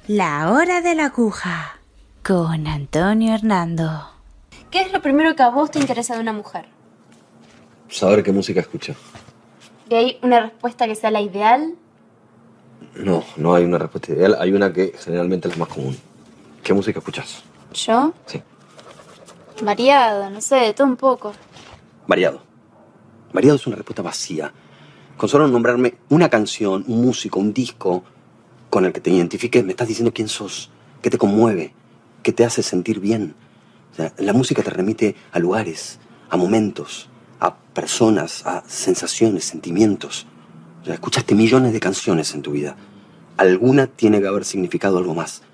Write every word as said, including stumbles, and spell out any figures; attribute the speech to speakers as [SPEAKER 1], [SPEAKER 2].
[SPEAKER 1] La hora de la aguja, con Antonio Hernando.
[SPEAKER 2] ¿Qué es lo primero que a vos te interesa de una mujer?
[SPEAKER 3] Saber qué música escucha.
[SPEAKER 2] ¿Y hay una respuesta que sea la ideal?
[SPEAKER 3] No, no hay una respuesta ideal. Hay una que generalmente es la más común. ¿Qué música escuchas?
[SPEAKER 2] ¿Yo?
[SPEAKER 3] Sí.
[SPEAKER 2] Variado, no sé, de todo un poco.
[SPEAKER 3] Variado. Variado es una respuesta vacía. Con solo nombrarme una canción, un músico, un disco con el que te identifiques, me estás diciendo quién sos, qué te conmueve, qué te hace sentir bien. O sea, la música te remite a lugares, a momentos, a personas, a sensaciones, sentimientos. O sea, escuchaste millones de canciones en tu vida. Alguna tiene que haber significado algo más.